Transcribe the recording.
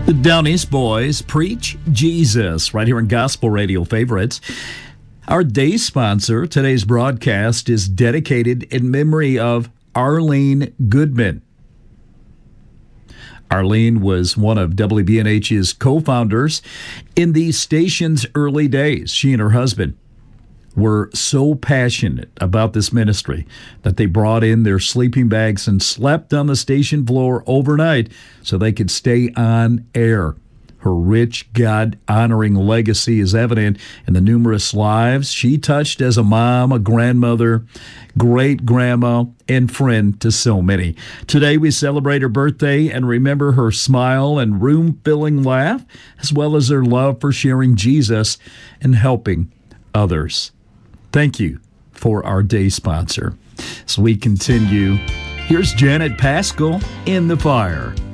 The Down East Boys preach Jesus right here in Gospel Radio Favorites. Our day sponsor, today's broadcast, is dedicated in memory of Arlene Goodman. Arlene was one of WBNH's co-founders in the station's early days. She and her husband were so passionate about this ministry that they brought in their sleeping bags and slept on the station floor overnight so they could stay on air. Her rich, God-honoring legacy is evident in the numerous lives she touched as a mom, a grandmother, great-grandma, and friend to so many. Today, we celebrate her birthday and remember her smile and room-filling laugh, as well as her love for sharing Jesus and helping others. Thank you for our day sponsor. As we continue, here's Janet Paschal in the Fire.